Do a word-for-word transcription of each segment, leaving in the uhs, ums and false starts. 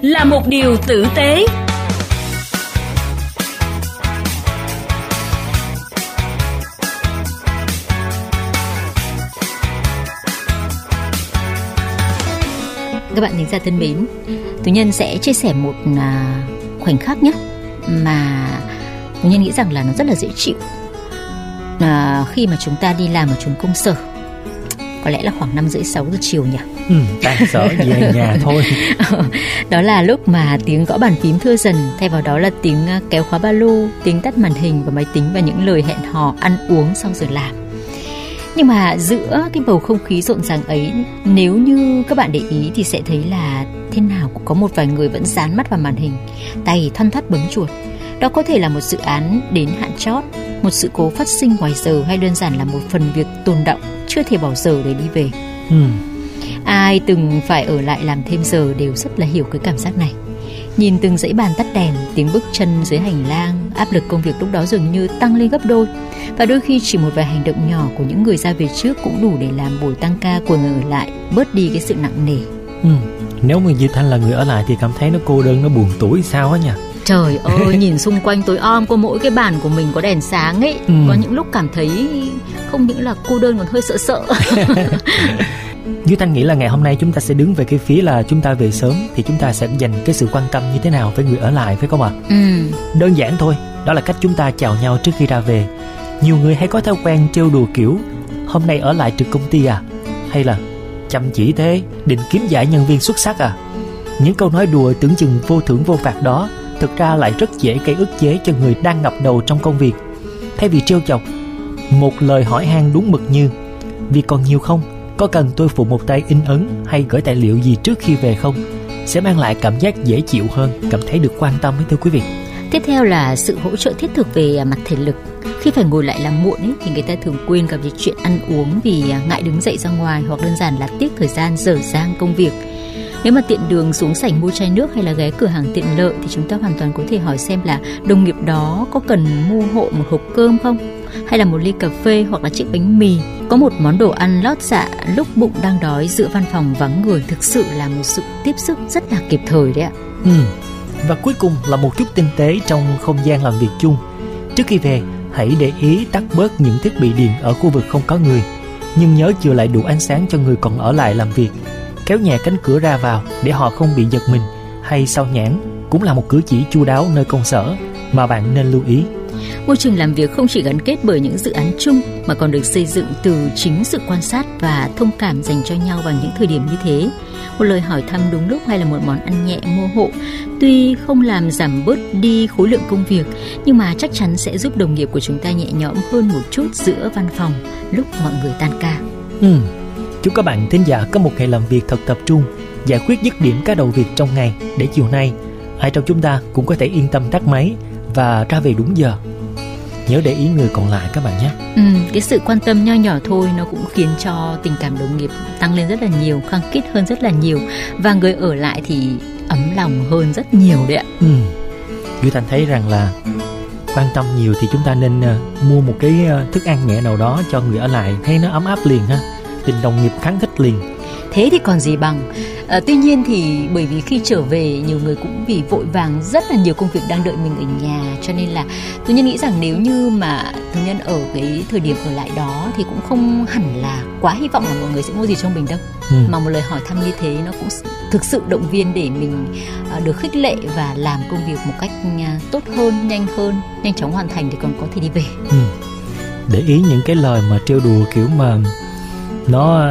là một điều tử tế. Các bạn thính giả thân mến, Tú Nhân sẽ chia sẻ một à, khoảnh khắc nhé mà Tú Nhân nghĩ rằng là nó rất là dễ chịu à, khi mà chúng ta đi làm ở chốn công sở. Có lẽ là khoảng năm rưỡi sáu giờ chiều nhỉ. Ừ, tan sở về nhà thôi. Đó là lúc mà tiếng gõ bàn phím thưa dần, thay vào đó là tiếng kéo khóa ba lô, tiếng tắt màn hình và máy tính và những lời hẹn hò ăn uống sau giờ làm. Nhưng mà giữa cái bầu không khí rộn ràng ấy, nếu như các bạn để ý thì sẽ thấy là thế nào cũng có một vài người vẫn dán mắt vào màn hình, tay thoăn thoắt bấm chuột. Đó có thể là một dự án đến hạn chót, một sự cố phát sinh ngoài giờ, hay đơn giản là một phần việc tồn đọng chưa thể bỏ giờ để đi về. Ừ. Ai từng phải ở lại làm thêm giờ đều rất là hiểu cái cảm giác này. Nhìn từng dãy bàn tắt đèn, tiếng bước chân dưới hành lang, áp lực công việc lúc đó dường như tăng lên gấp đôi. Và đôi khi chỉ một vài hành động nhỏ của những người ra về trước cũng đủ để làm buổi tăng ca của người ở lại bớt đi cái sự nặng nề. Ừ. Nếu mà Duy Thanh là người ở lại thì cảm thấy nó cô đơn, nó buồn tủi sao á nhỉ? Trời ơi, nhìn xung quanh tối om, có mỗi cái bàn của mình có đèn sáng ấy. Ừ. Có những lúc cảm thấy không những là cô đơn còn hơi sợ sợ. Duy Thanh nghĩ là ngày hôm nay chúng ta sẽ đứng về cái phía là chúng ta về sớm thì chúng ta sẽ dành cái sự quan tâm như thế nào với người ở lại, phải không ạ? Ừ. Đơn giản thôi, đó là cách chúng ta chào nhau trước khi ra về. Nhiều người hay có thói quen trêu đùa kiểu hôm nay ở lại trực công ty à? Hay là chăm chỉ thế, định kiếm giải nhân viên xuất sắc à? Những câu nói đùa tưởng chừng vô thưởng vô phạt đó thực ra lại rất dễ gây ức chế cho người đang ngập đầu trong công việc. Thay vì trêu chọc, một lời hỏi han đúng mực như việc còn nhiều không? Có cần tôi phụ một tay in ấn hay gửi tài liệu gì trước khi về không? Sẽ mang lại cảm giác dễ chịu hơn, cảm thấy được quan tâm ấy, thưa quý vị. Tiếp theo là sự hỗ trợ thiết thực về mặt thể lực. Khi phải ngồi lại làm muộn ấy, thì người ta thường quên cả việc chuyện ăn uống vì ngại đứng dậy ra ngoài, hoặc đơn giản là tiếc thời gian dở dang công việc. Nếu mà tiện đường xuống sảnh mua chai nước hay là ghé cửa hàng tiện lợi thì chúng ta hoàn toàn có thể hỏi xem là đồng nghiệp đó có cần mua hộ một hộp cơm không? Hay là một ly cà phê hoặc là chiếc bánh mì. Có một món đồ ăn lót dạ lúc bụng đang đói giữa văn phòng vắng người thực sự là một sự tiếp sức rất là kịp thời đấy ạ. Ừ. Và cuối cùng là một chút tinh tế trong không gian làm việc chung. Trước khi về, hãy để ý tắt bớt những thiết bị điện ở khu vực không có người, nhưng nhớ chừa lại đủ ánh sáng cho người còn ở lại làm việc. Kéo nhẹ cánh cửa ra vào để họ không bị giật mình hay sao nhãng cũng là một cử chỉ chu đáo nơi công sở mà bạn nên lưu ý. Môi trường làm việc không chỉ gắn kết bởi những dự án chung mà còn được xây dựng từ chính sự quan sát và thông cảm dành cho nhau vào những thời điểm như thế. Một lời hỏi thăm đúng lúc hay là một món ăn nhẹ mua hộ tuy không làm giảm bớt đi khối lượng công việc, nhưng mà chắc chắn sẽ giúp đồng nghiệp của chúng ta nhẹ nhõm hơn một chút giữa văn phòng lúc mọi người tan ca. Ừ. Chúc các bạn thính giả có một ngày làm việc thật tập trung, giải quyết dứt điểm các đầu việc trong ngày để chiều nay ai trong chúng ta cũng có thể yên tâm tắt máy và ra về đúng giờ. Nhớ để ý người còn lại các bạn nhé. Ừ, cái sự quan tâm nho nhỏ thôi nó cũng khiến cho tình cảm đồng nghiệp tăng lên rất là nhiều, khăng khít hơn rất là nhiều, và người ở lại thì ấm lòng hơn rất nhiều đấy ạ. Ừ. Duy Thành thấy rằng là quan tâm nhiều thì chúng ta nên uh, mua một cái uh, thức ăn nhẹ nào đó cho người ở lại, thấy nó ấm áp liền ha. Tình đồng nghiệp kháng khích liền. Thế thì còn gì bằng. à, Tuy nhiên thì bởi vì khi trở về nhiều người cũng vì vội vàng rất là nhiều công việc đang đợi mình ở nhà, cho nên là Tú Nhân nghĩ rằng nếu như mà Tú Nhân ở cái thời điểm ở lại đó thì cũng không hẳn là quá hy vọng là mọi người sẽ mua gì cho mình đâu. ừ. Mà một lời hỏi thăm như thế nó cũng thực sự động viên để mình à, được khích lệ và làm công việc một cách à, tốt hơn, nhanh hơn, nhanh chóng hoàn thành thì còn có thể đi về. ừ. Để ý những cái lời mà trêu đùa kiểu mà nó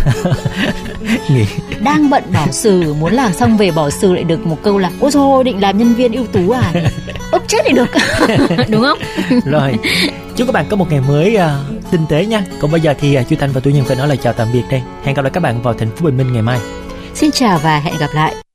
nghĩ đang bận bỏ xừ, muốn làm xong về bỏ xừ lại được một câu là ôi dồi ôi, định làm nhân viên ưu tú à, ốc chết thì được. Đúng không? Rồi, chúc các bạn có một ngày mới uh, tinh tế nha. Còn bây giờ thì uh, Chu Thanh và Tú Nhân phải nói lời chào tạm biệt đây. Hẹn gặp lại các bạn vào thành phố Bình Minh ngày mai. Xin chào và hẹn gặp lại.